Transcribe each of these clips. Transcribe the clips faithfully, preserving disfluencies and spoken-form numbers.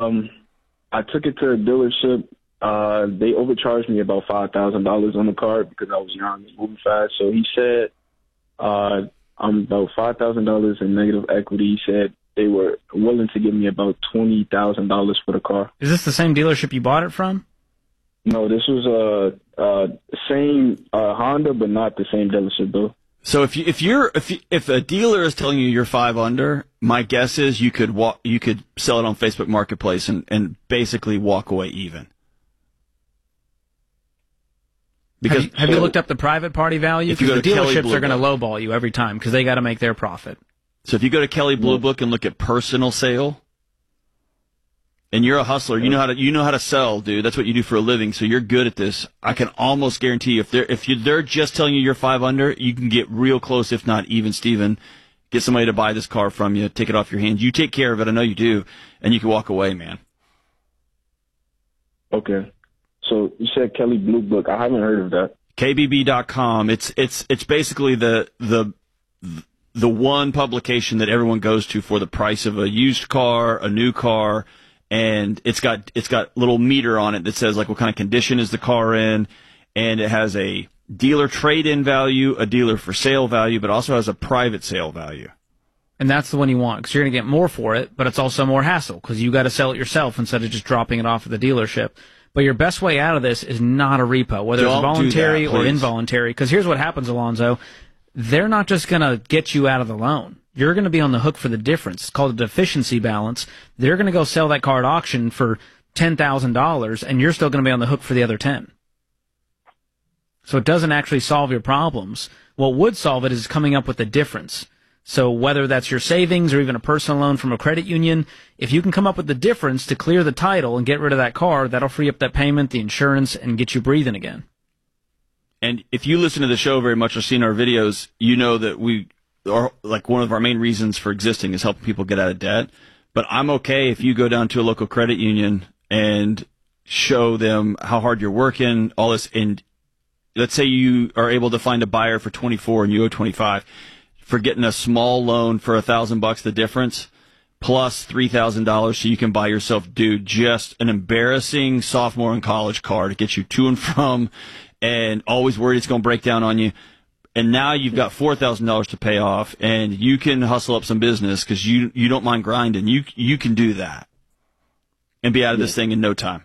Um, I took it to a dealership. Uh, they overcharged me about five thousand dollars on the car because I was young and moving fast. So he said, uh, I'm about five thousand dollars in negative equity. He said they were willing to give me about twenty thousand dollars for the car. Is this the same dealership you bought it from? No, this was a uh, uh, same uh, Honda, but not the same dealership though. So if you if you're if you, if a dealer is telling you you're five under, my guess is you could walk you could sell it on Facebook Marketplace and, and basically walk away even. Because have you, have so, you looked up the private party value? If you go the to Kelley dealerships Blue are going to Book. lowball you every time because they got to make their profit. So if you go to Kelley Blue Book and look at personal sale, and you're a hustler, you know how to you know how to sell, dude. That's what you do for a living. So you're good at this. I can almost guarantee you, if they're if you they're just telling you you're five under, you can get real close, if not even, Steven. Get somebody to buy this car from you, take it off your hands. You take care of it. I know you do, and you can walk away, man. Okay. So you said Kelley Blue Book. I haven't heard of that. K B B dot com. It's it's it's basically the the the one publication that everyone goes to for the price of a used car, a new car. And it's got it's got little meter on it that says like what kind of condition is the car in, and it has a dealer trade-in value, a dealer for sale value, but also has a private sale value. And that's the one you want because you're going to get more for it, but it's also more hassle because you got to sell it yourself instead of just dropping it off at the dealership. But your best way out of this is not a repo, whether Don't it's voluntary do that, or please. involuntary. Because here's what happens, Alonzo. They're not just going to get you out of the loan. You're going to be on the hook for the difference. It's called a deficiency balance. They're going to go sell that car at auction for ten thousand dollars, and you're still going to be on the hook for the other ten. So it doesn't actually solve your problems. What would solve it is coming up with the difference. So whether that's your savings or even a personal loan from a credit union, if you can come up with the difference to clear the title and get rid of that car, that'll free up that payment, the insurance, and get you breathing again. And if you listen to the show very much or seen our videos, you know that we are like one of our main reasons for existing is helping people get out of debt. But I'm okay if you go down to a local credit union and show them how hard you're working, all this, and let's say you are able to find a buyer for twenty-four and you owe twenty-five. For getting a small loan for a thousand bucks, the difference, plus three thousand dollars, so you can buy yourself, dude, just an embarrassing sophomore in college car to get you to and from, and always worried it's going to break down on you. And now you've got four thousand dollars to pay off, and you can hustle up some business because you you don't mind grinding. You you can do that and be out of this thing in no time.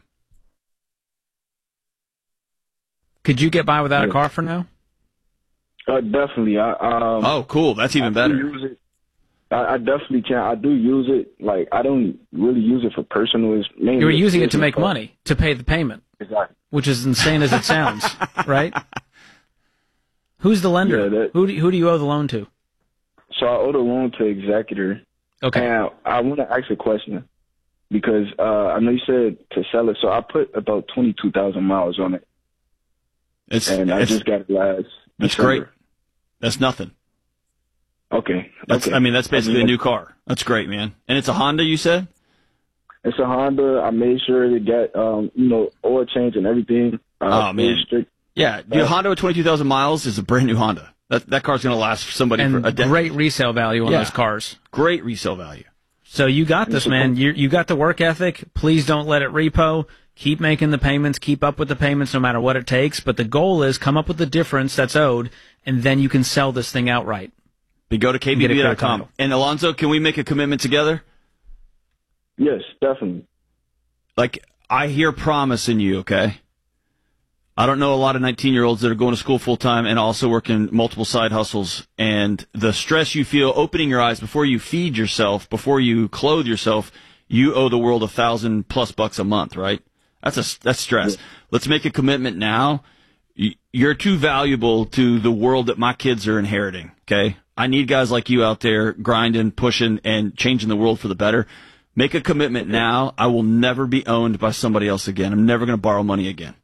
Could you get by without a car for now? Uh, definitely. I, um, oh, cool. That's even I better. do use it. I, I definitely can. I do use it. Like, I don't really use it for personal. It's mainly You were using it to business make car. money, to pay the payment. Exactly. Which is insane as it sounds, right? Who's the lender? Yeah, that, who, do, who do you owe the loan to? So I owe the loan to Executor. Okay. And I, I want to ask a question because uh, I know you said to sell it. So I put about twenty-two thousand miles on it. It's, and I it's, just got it last That's December. great. That's nothing. Okay. That's, okay. I mean, that's basically I mean, a new car. That's great, man. And it's a Honda, you said? It's a Honda. I made sure to get, um, you know, oil change and everything. Uh, Oh, man. strict. Yeah, dude, Uh, Honda with twenty-two thousand miles is a brand new Honda. That that car's going to last somebody And for a decade. great resale value on Yeah. those cars. Great resale value. So you got this, man. You you got the work ethic. Please don't let it repo. Keep making the payments. Keep up with the payments no matter what it takes. But the goal is come up with the difference that's owed, and then you can sell this thing outright. But go to K B B dot com. title. And Alonzo, can we make a commitment together? Yes, definitely. Like, I hear promise in you, okay? I don't know a lot of nineteen-year-olds that are going to school full-time and also working multiple side hustles. And the stress you feel opening your eyes before you feed yourself, before you clothe yourself, you owe the world a thousand plus bucks a month, right? That's a, that's stress. Yeah. Let's make a commitment now. You're too valuable to the world that my kids are inheriting, okay? I need guys like you out there grinding, pushing, and changing the world for the better. Make a commitment now. I will never be owned by somebody else again. I'm never going to borrow money again.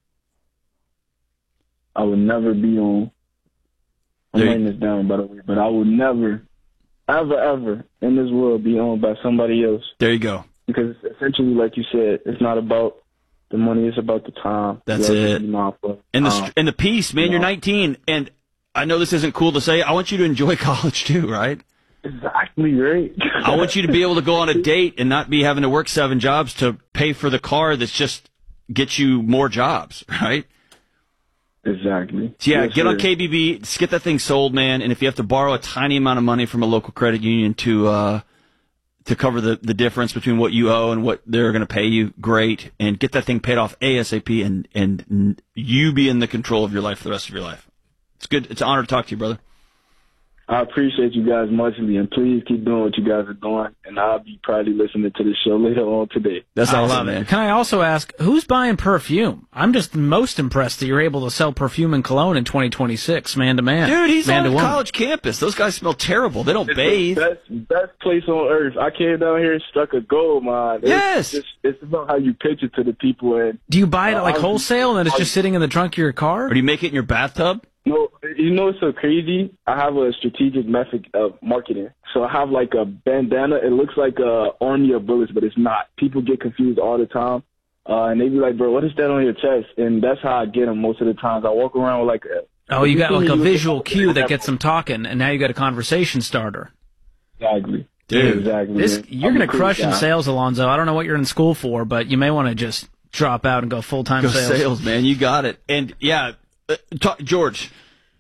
I would never be on. I'm writing this down, by the way, but I would never, ever, ever in this world be owned by somebody else. There you go. Because essentially, like you said, it's not about the money; it's about the time. That's it. And the um, and the peace, man. You know, you're nineteen, and I know this isn't cool to say. I want you to enjoy college too, right? Exactly right. I want you to be able to go on a date and not be having to work seven jobs to pay for the car that's just gets you more jobs, right? Exactly. So yeah, yes, get sir. on K B B, just get that thing sold, man. And if you have to borrow a tiny amount of money from a local credit union to uh, to cover the, the difference between what you owe and what they're going to pay you, great. And get that thing paid off ASAP, and and you be in the control of your life for the rest of your life. It's good. It's an honor to talk to you, brother. I appreciate you guys muchly, and please keep doing what you guys are doing, and I'll be probably listening to the show later on today. That's I awesome, love man. it. Can I also ask, who's buying perfume? I'm just most impressed that you're able to sell perfume and cologne in twenty twenty-six, man to man. Dude, he's man on to a woman. college campus. Those guys smell terrible. They don't It's bathe. the best, best place on earth. I came down here and struck a gold mine. It's Yes. just, it's about how you pitch it to the people, and Do you buy it at Uh, like I was- wholesale and then it's just sitting in the trunk of your car? Or do you make it in your bathtub? No, you know what's so crazy? I have a strategic method of marketing. So I have like a bandana. It looks like a army of bullets, but it's not. People get confused all the time. Uh, and they be like, bro, what is that on your chest? And that's how I get them most of the times. I walk around with like a... Oh, you got see like me a with- visual cue that gets them talking, and now you got a conversation starter. Exactly. Dude, exactly. This man. You're I'm going a to cool crush in guy. sales, Alonzo. I don't know what you're in school for, but you may want to just drop out and go full-time Go sales. sales, man. You got it. And yeah, uh, talk, George,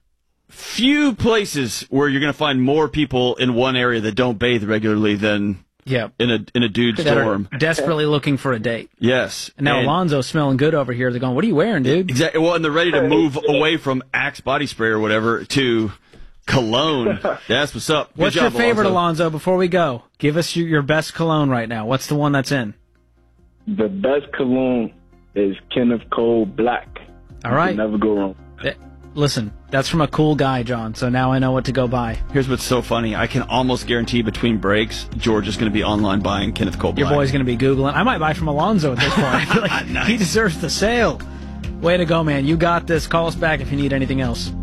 few places where you're going to find more people in one area that don't bathe regularly than Yeah. in a in a dude's That are dorm. desperately looking for a date. Yes. And now And- Alonzo's smelling good over here. They're going, what are you wearing, dude? Exactly. Well, and they're ready to move away from Axe body spray or whatever to cologne. That's what's up. Good What's job, your favorite, Alonzo. Alonzo, before we go? Give us your, your best cologne right now. What's the one that's in? The best cologne is Kenneth Cole Black. All right. You can never go wrong. Eh, Listen, that's from a cool guy, John, so now I know what to go buy. Here's what's so funny. I can almost guarantee between breaks, George is going to be online buying Kenneth Cole Your Black. boy's going to be Googling. I might buy from Alonzo at this point. I feel like Nice. he deserves the sale. Way to go, man. You got this. Call us back if you need anything else.